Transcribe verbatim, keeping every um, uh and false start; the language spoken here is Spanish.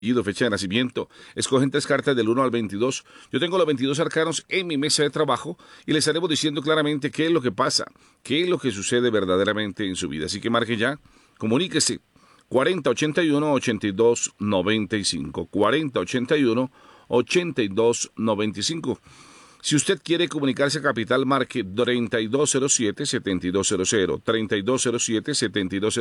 fecha de nacimiento. Escogen tres cartas del uno al veintidós. Yo tengo los veintidós arcanos en mi mesa de trabajo y les estaremos diciendo claramente qué es lo que pasa, qué es lo que sucede verdaderamente en su vida. Así que marque ya, comuníquese. cuarenta ochenta y uno ochenta y dos noventa y cinco. cuarenta ochenta y uno ochenta y dos noventa y cinco. Si usted quiere comunicarse a Capital, marque treinta y dos cero siete setenta y dos cero cero. treinta y dos cero siete setenta y dos cero cero.